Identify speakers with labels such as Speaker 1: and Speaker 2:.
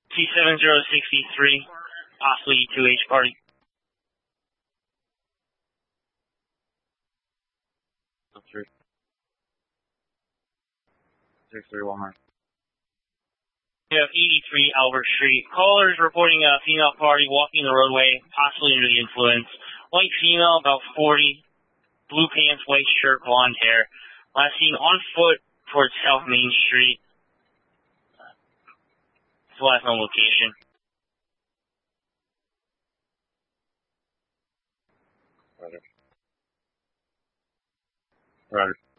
Speaker 1: T7063, possibly E2H party. 331. We have 83 Albert Street. Callers reporting a female party walking the roadway, possibly under the influence. White female, about 40. Blue pants, white shirt, blonde hair. Last seen on foot towards South Main Street. It's the last known location. Roger.